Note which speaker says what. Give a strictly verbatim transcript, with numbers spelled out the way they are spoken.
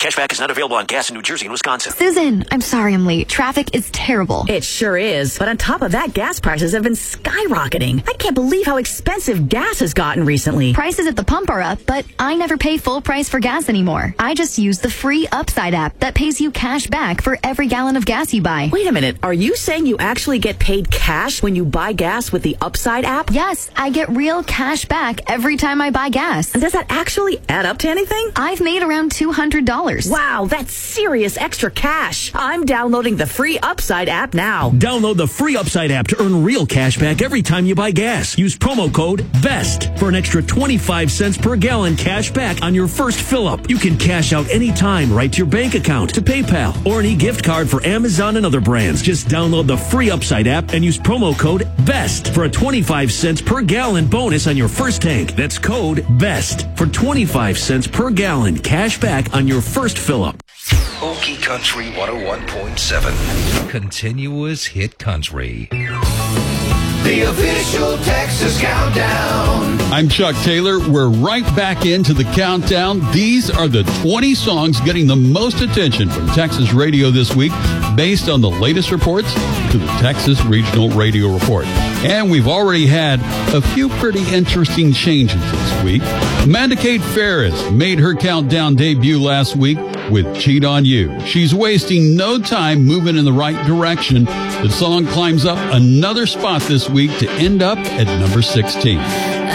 Speaker 1: Cashback is not available on gas in New Jersey and Wisconsin.
Speaker 2: Susan, I'm sorry I'm late. Traffic is terrible.
Speaker 3: It sure is. But on top of that, gas prices have been skyrocketing. I can't believe how expensive gas has gotten recently.
Speaker 2: Prices at the pump are up, but I never pay full price for gas anymore. I just use the free Upside app that pays you cash back for every gallon of gas you buy.
Speaker 3: Wait a minute. Are you saying you actually get paid cash when you buy gas with the Upside app?
Speaker 2: Yes, I get real cash back every time I buy gas.
Speaker 3: And does that actually add up to anything?
Speaker 2: I've made around two hundred dollars.
Speaker 3: Wow, that's serious extra cash. I'm downloading the free Upside app now.
Speaker 4: Download the free Upside app to earn real cash back every time you buy gas. Use promo code BEST for an extra twenty-five cents per gallon cash back on your first fill-up. You can cash out anytime right to your bank account, to PayPal, or an e-gift card for Amazon and other brands. Just download the free Upside app and use promo code BEST for a twenty-five cents per gallon bonus on your first tank. That's code BEST for twenty-five cents per gallon cash back on your first fill-up.
Speaker 5: Okie Country one oh one point seven. Continuous hit country.
Speaker 6: The official Texas Countdown.
Speaker 7: I'm Chuck Taylor. We're right back into the countdown. These are the twenty songs getting the most attention from Texas radio this week, based on the latest reports to the Texas Regional Radio Report. And we've already had a few pretty interesting changes this week. Amanda Kate Ferris made her countdown debut last week with Cheat on You. She's wasting no time moving in the right direction. The song climbs up another spot this week to end up at number sixteen.